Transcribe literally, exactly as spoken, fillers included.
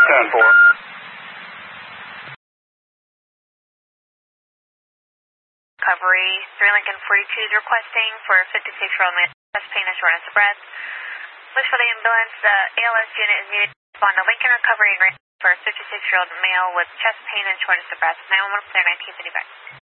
ten four. Recovery, three Lincoln forty-two is requesting for a fifty-six-year-old man with chest pain and shortness of breath. Looks for the ambulance. The A L S unit is needed to respond to Lincoln Recovery and for a fifty-six-year-old male with chest pain and shortness of breath. nine one one, clear nineteen fifty back.